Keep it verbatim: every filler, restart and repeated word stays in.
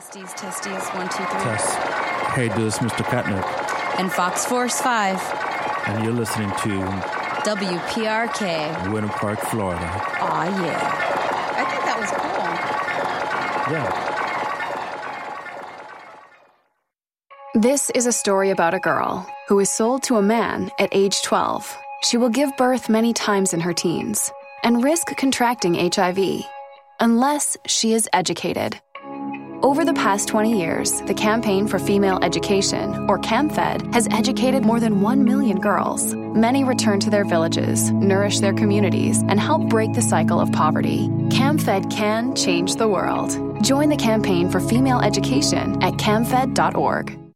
Testes, testes, one, two, three. Test. Hey, this is Mister Catnip. And Fox Force five. And you're listening to W P R K. Winter Park, Florida. Aw, yeah. I think that was cool. Yeah. This is a story about a girl who is sold to a man at age twelve. She will give birth many times in her teens and risk contracting H I V unless she is educated. Over the past twenty years, the Campaign for Female Education, or CAMFED, has educated more than one million girls. Many return to their villages, nourish their communities, and help break the cycle of poverty. CAMFED can change the world. Join the Campaign for Female Education at camfed dot org.